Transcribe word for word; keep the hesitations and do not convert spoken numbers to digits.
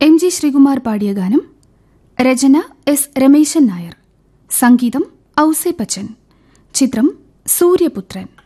M G Sreekumar പാടിയ ഗാനം. രചന S Rameshan Nair. സംഗീതം ഔസേപ്പച്ചൻ. ചിത്രം സൂര്യപുത്രൻ.